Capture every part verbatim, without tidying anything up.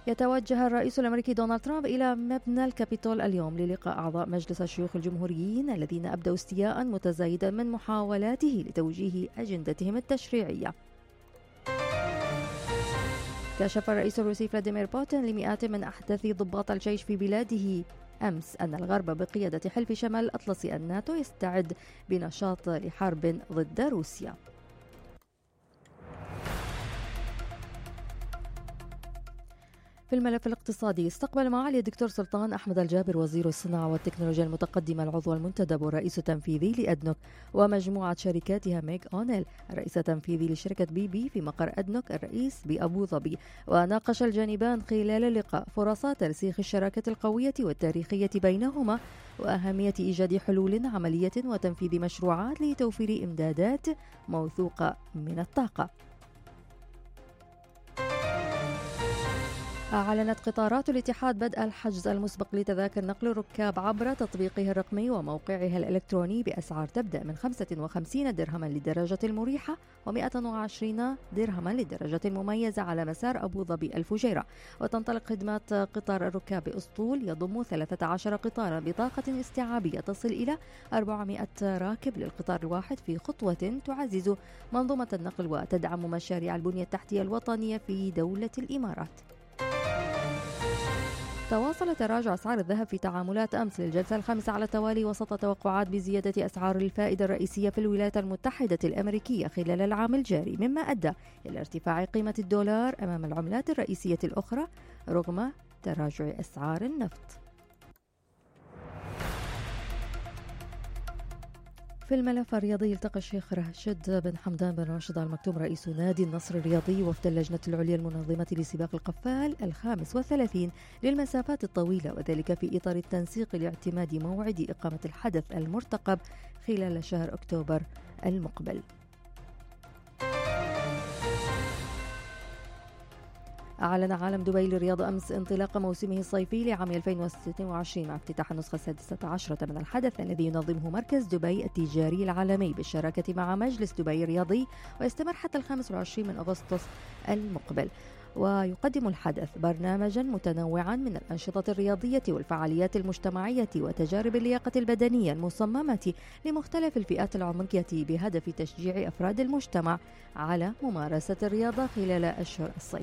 يتوجه الرئيس الأمريكي دونالد ترامب إلى مبنى الكابيتول اليوم للقاء أعضاء مجلس الشيوخ الجمهوريين الذين أبدوا استياء متزايدا من محاولاته لتوجيه أجندتهم التشريعية. كشف الرئيس الروسي فلاديمير بوتين لمئات من أحدث ضباط الجيش في بلاده أمس أن الغرب بقيادة حلف شمال الأطلسي الناتو يستعد بنشاط لحرب ضد روسيا. في الملف الاقتصادي، استقبل معالي الدكتور سلطان أحمد الجابر وزير الصناعة والتكنولوجيا المتقدمة العضو المنتدب والرئيس التنفيذي لأدنوك ومجموعة شركاتها ميك أونيل الرئيس التنفيذي لشركة بي بي في مقر أدنوك الرئيس بأبو ظبي. وناقش الجانبان خلال اللقاء فرص ترسيخ الشراكة القوية والتاريخية بينهما وأهمية إيجاد حلول عملية وتنفيذ مشروعات لتوفير إمدادات موثوقة من الطاقة. أعلنت قطارات الاتحاد بدء الحجز المسبق لتذاكر نقل الركاب عبر تطبيقها الرقمي وموقعها الإلكتروني بأسعار تبدأ من خمسة وخمسين درهما للدراجة المريحة ومئة وعشرين درهما للدراجة المميزة على مسار أبو ظبي الفجيرة. وتنطلق خدمات قطار الركاب بأسطول يضم ثلاثة عشر قطارا بطاقة استيعابية تصل إلى أربعمئة راكب للقطار الواحد في خطوة تعزز منظومة النقل وتدعم مشاريع البنية التحتية الوطنية في دولة الإمارات. تواصل تراجع أسعار الذهب في تعاملات أمس للجلسة الخامسة على التوالي وسط توقعات بزيادة أسعار الفائدة الرئيسية في الولايات المتحدة الأمريكية خلال العام الجاري، مما أدى إلى ارتفاع قيمة الدولار أمام العملات الرئيسية الأخرى رغم تراجع أسعار النفط. في الملف الرياضي، التقى الشيخ راشد بن حمدان بن راشد آل مكتوم رئيس نادي النصر الرياضي وفد اللجنة العليا المنظمة لسباق القفال الخامس والثلاثين للمسافات الطويلة، وذلك في إطار التنسيق لاعتماد موعد إقامة الحدث المرتقب خلال شهر أكتوبر المقبل. أعلن عالم دبي للرياضة أمس انطلاق موسمه الصيفي لعام ألفين واثنين وعشرين مع افتتاح النسخة السادسة عشرة من الحدث الذي ينظمه مركز دبي التجاري العالمي بالشراكة مع مجلس دبي الرياضي، ويستمر حتى الخامس والعشرين من أغسطس المقبل. ويقدم الحدث برنامجا متنوعا من الأنشطة الرياضية والفعاليات المجتمعية وتجارب اللياقة البدنية المصممة لمختلف الفئات العمرية بهدف تشجيع أفراد المجتمع على ممارسة الرياضة خلال أشهر الصيف.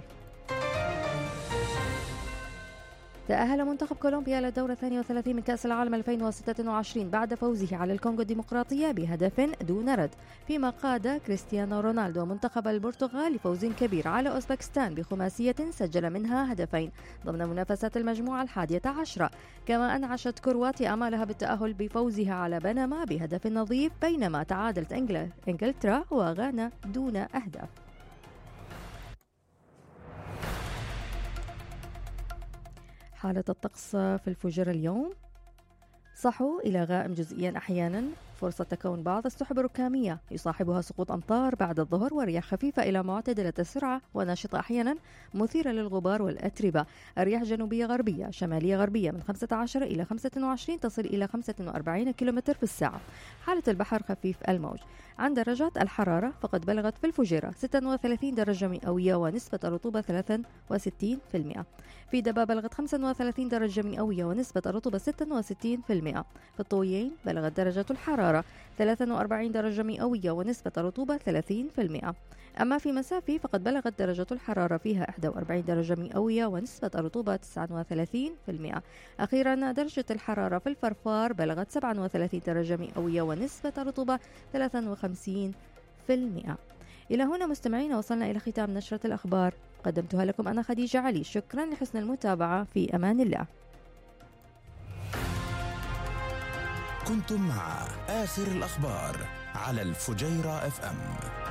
تأهل منتخب كولومبيا للدورة الثانية والثلاثين من كأس العالم ألفين وستة وعشرين بعد فوزه على الكونغو الديمقراطية بهدف دون رد، فيما قاد كريستيانو رونالدو منتخب البرتغال لفوز كبير على أوزبكستان بخماسية سجل منها هدفين ضمن منافسات المجموعة الحادية عشرة. كما أنعشت كرواتيا أمالها بالتأهل بفوزها على بنما بهدف نظيف، بينما تعادلت إنجلترا وغانا دون أهداف. حالة الطقس في الفجر اليوم: صحو إلى غائم جزئيا أحيانا، فرصة تكون بعض السحب الركامية يصاحبها سقوط أمطار بعد الظهر، ورياح خفيفة إلى معتدلة السرعة وناشطة أحيانا مثيرة للغبار والأتربة. الرياح جنوبية غربية شمالية غربية من خمسة عشر إلى خمسة وعشرين تصل إلى خمسة وأربعين كيلومتر في الساعة. حالة البحر خفيف الموج. عن درجات الحرارة فقد بلغت في الفجيرة ستة وثلاثين درجة مئوية ونسبة الرطوبة ثلاثة وستين بالمئة. في دبا بلغت خمسة وثلاثين درجة مئوية ونسبة الرطوبة ستة وستين بالمئة. في الطويين بلغت درجة الحرارة ثلاثة وأربعين درجة مئوية ونسبة الرطوبة ثلاثين بالمئة. أما في مسافي فقد بلغت درجة الحرارة فيها إحدى وأربعين درجة مئوية ونسبة الرطوبة تسعة وثلاثين بالمئة. أخيرا درجة الحرارة في الفرفار بلغت سبعة وثلاثين درجة مئوية ونسبة الرطوبة ثلاثة وخمسين بالمئة. إلى هنا مستمعين وصلنا إلى ختام نشرة الأخبار، قدمتها لكم أنا خديجة علي. شكرا لحسن المتابعة، في أمان الله. كنتم مع آخر الأخبار على الفجيرة اف ام.